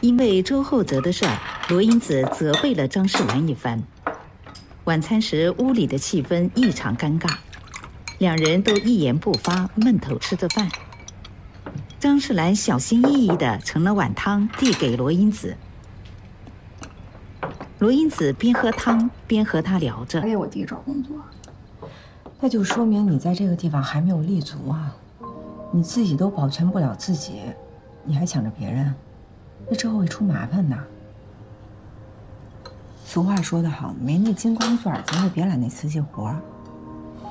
因为周厚泽的事儿，罗英子责备了张世兰一番。晚餐时，屋里的气氛异常尴尬，两人都一言不发，闷头吃着饭。张世兰小心翼翼地盛了碗汤递给罗英子。罗英子边喝汤边和他聊着：“ 给我弟找工作， 那就说明你在这个地方还没有立足啊！你自己都保全不了自己，你还想着别人，那之后会出麻烦的。 俗话说得好，没那金刚钻，咱就别揽那瓷器活。